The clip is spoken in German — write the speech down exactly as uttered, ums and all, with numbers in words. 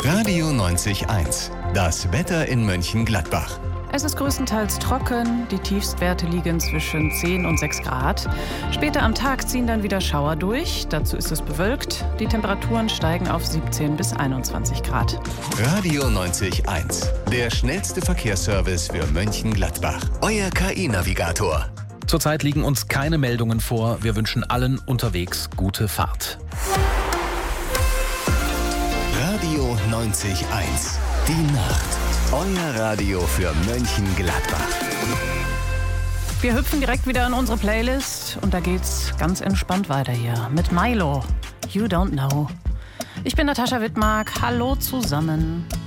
Radio neunzig Komma eins. Das Wetter in Mönchengladbach. Es ist größtenteils trocken, die Tiefstwerte liegen zwischen zehn und sechs Grad. Später am Tag ziehen dann wieder Schauer durch, dazu ist es bewölkt. Die Temperaturen steigen auf siebzehn bis einundzwanzig Grad. Radio neunzig Komma eins, der schnellste Verkehrsservice für Mönchengladbach. Euer K I-Navigator. Zurzeit liegen uns keine Meldungen vor. Wir wünschen allen unterwegs gute Fahrt. Radio neunzig Komma eins, die Nacht. Euer Radio für Mönchengladbach. Wir hüpfen direkt wieder in unsere Playlist und da geht's ganz entspannt weiter hier mit Milo. You don't know. Ich bin Natascha Wittmark. Hallo zusammen.